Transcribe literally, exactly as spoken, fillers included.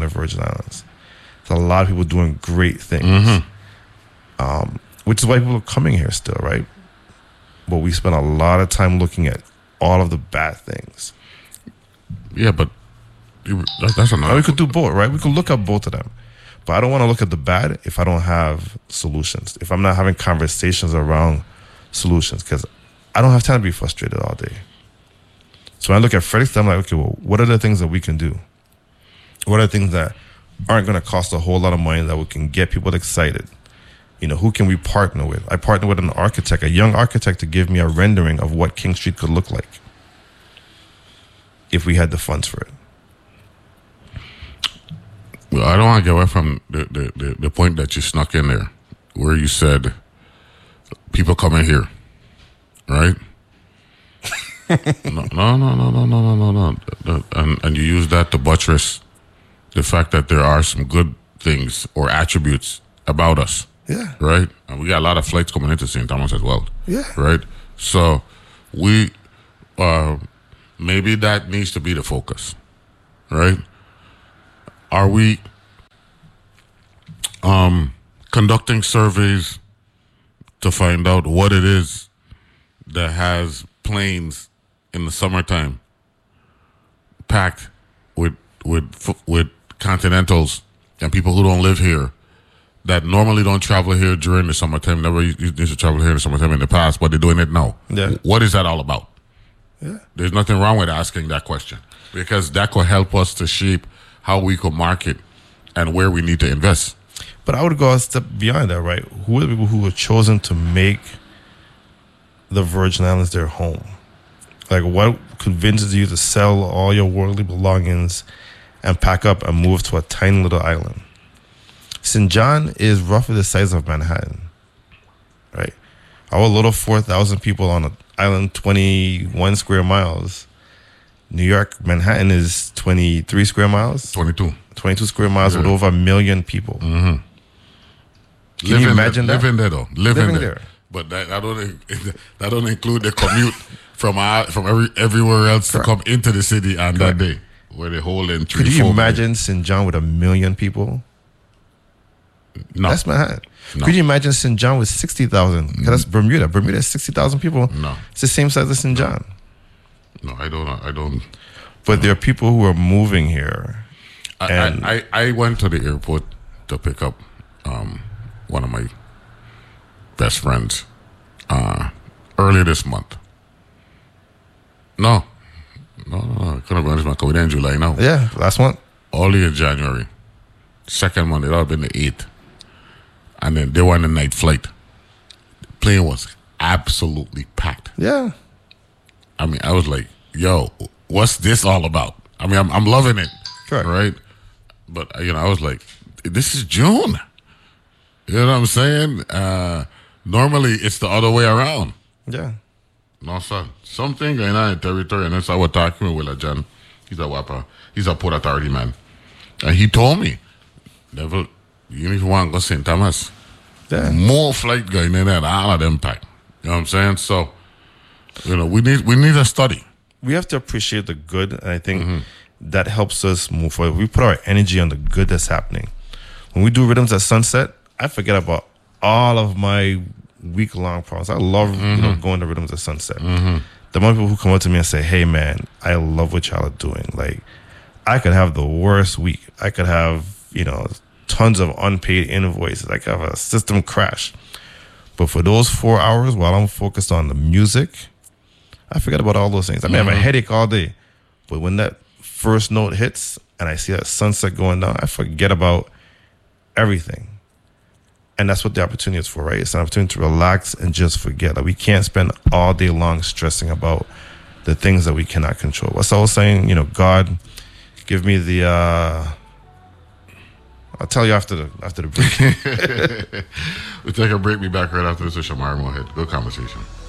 in the Virgin Islands. There's a lot of people doing great things, Mm-hmm. um, which is why people are coming here still, right? But we spend a lot of time looking at all of the bad things. Yeah, but you, that, that's another. And we could do both, right? We could look at both of them. But I don't want to look at the bad if I don't have solutions, if I'm not having conversations around solutions, because I don't have time to be frustrated all day. So when I look at Fredericton, I'm like, okay, well, what are the things that we can do? What are the things that aren't going to cost a whole lot of money that we can get people excited? You know, who can we partner with? I partner with an architect, a young architect, to give me a rendering of what King Street could look like if we had the funds for it. Well, I don't want to get away from the, the, the, the point that you snuck in there, where you said people come in here, right? no, no, no, no, no, no, no, no, no. And, and you use that to buttress the fact that there are some good things or attributes about us. Yeah. Right? And we got a lot of flights coming into Saint Thomas as well. Yeah. Right? So we, uh, maybe that needs to be the focus. Right? Are we um, conducting surveys to find out what it is that has planes in the summertime packed with with with continentals and people who don't live here that normally don't travel here during the summertime, never used to travel here in the summertime in the past, but they're doing it now? Yeah. What is that all about? Yeah. There's nothing wrong with asking that question, because that could help us to shape how we could market and where we need to invest. But I would go a step beyond that, right? Who are the people who have chosen to make the Virgin Islands their home? Like, what convinces you to sell all your worldly belongings and pack up and move to a tiny little island? Saint John is roughly the size of Manhattan, right? Our little four thousand people on an island, twenty-one square miles. New York, Manhattan is twenty-three square miles. twenty-two. twenty-two square miles, yeah, with over a million people. Mm-hmm. Can living you imagine there, that? Living there, though. Living, Living there. there. But that, that, don't, that don't include the commute from our, from every everywhere else Correct. to come into the city on Correct. that day, where they hold in three, Could you four imagine Saint John with a million people? No. That's Manhattan. No. Could you imagine Saint John with sixty thousand? Because that's Bermuda. Bermuda is sixty thousand people. No. It's the same size as Saint John. No, I don't. I don't. But no. there are people who are moving here. I, and I, I, I went to the airport to pick up um, one of my best friends uh, earlier this month. No. No, no, no. It couldn't be this month. We didn't July now. Yeah, last month. Early in January. Second month, it would have been the eighth. And then they were on the night flight. The plane was absolutely packed. Yeah. I mean, I was like, yo, what's this all about? I mean, I'm, I'm loving it. Correct. Right? But, you know, I was like, this is June. You know what I'm saying? Uh, normally, it's the other way around. Yeah. No, sir. Something going on in territory, and that's how we're talking with Willa John. He's a whopper. He's a port authority man. And he told me, Devil, you need to want to go Saint Thomas. Yeah. More flight going in there than all of them pack. You know what I'm saying? So, you know, we need we need a study. We have to appreciate the good, and I think mm-hmm. that helps us move forward. We put our energy on the good that's happening. When we do Rhythms at Sunset, I forget about all of my week-long problems. I love mm-hmm. you know, going to Rhythms at Sunset. Mm-hmm. The more people who come up to me and say, hey, man, I love what y'all are doing. Like, I could have the worst week. I could have, you know, tons of unpaid invoices. I could have a system crash. But for those four hours while I'm focused on the music, I forget about all those things. I may mm-hmm. have a headache all day. But when that first note hits and I see that sunset going down, I forget about everything. And that's what the opportunity is for, right? It's an opportunity to relax and just forget. Like, we can't spend all day long stressing about the things that we cannot control. What's I was saying, you know, God, give me the, uh, I'll tell you after the after the break. We'll take a break. Be back right after this with Shamar Moorhead. Good conversation.